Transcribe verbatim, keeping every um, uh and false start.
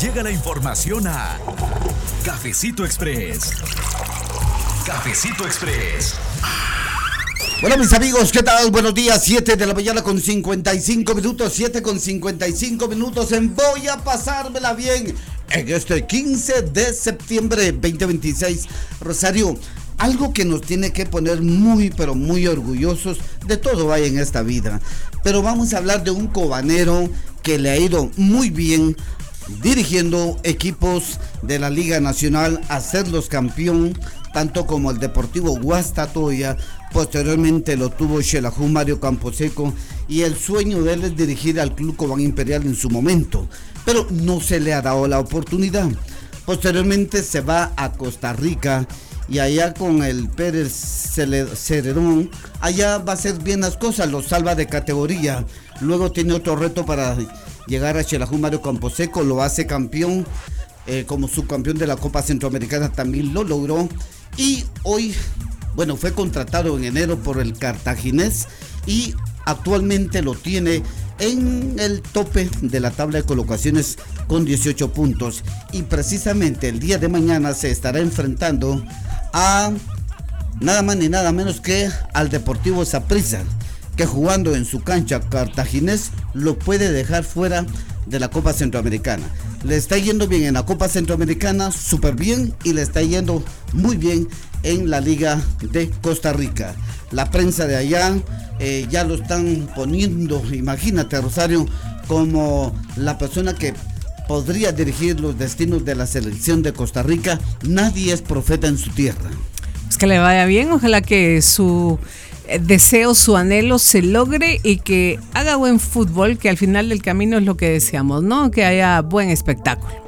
llega la información a Cafecito Express. Cafecito Express. Bueno, mis amigos, ¿qué tal? Buenos días, siete de la mañana con cincuenta y cinco minutos, siete con cincuenta y cinco minutos en Voy a Pasármela Bien en este quince de septiembre veinte veintiséis. Rosario, algo que nos tiene que poner muy, pero muy orgullosos, de todo hay en esta vida, pero vamos a hablar de un cobanero que le ha ido muy bien dirigiendo equipos de la Liga Nacional a hacerlos campeón, tanto como el Deportivo Guastatoya. Posteriormente lo tuvo Xelajú Mario Camposeco, y el sueño de él es dirigir al Club Cobán Imperial en su momento, pero no se le ha dado la oportunidad. Posteriormente se va a Costa Rica, y allá con el Pérez Celedón, allá va a hacer bien las cosas, lo salva de categoría. Luego tiene otro reto para llegar a Xelajú Mario Camposeco, lo hace campeón, eh, como subcampeón de la Copa Centroamericana también lo logró, y hoy, bueno, fue contratado en enero por el Cartaginés y actualmente lo tiene en el tope de la tabla de colocaciones con dieciocho puntos, y precisamente el día de mañana se estará enfrentando a nada más ni nada menos que al Deportivo Saprissa, que jugando en su cancha Cartaginés lo puede dejar fuera de la Copa Centroamericana. Le está yendo bien en la Copa Centroamericana, súper bien, y le está yendo muy bien en la Liga de Costa Rica. La prensa de allá eh, ya lo están poniendo, imagínate, Rosario, como la persona que podría dirigir los destinos de la selección de Costa Rica. Nadie es profeta en su tierra. Pues que le vaya bien, ojalá que su deseo, su anhelo se logre y que haga buen fútbol, que al final del camino es lo que deseamos, ¿no? Que haya buen espectáculo.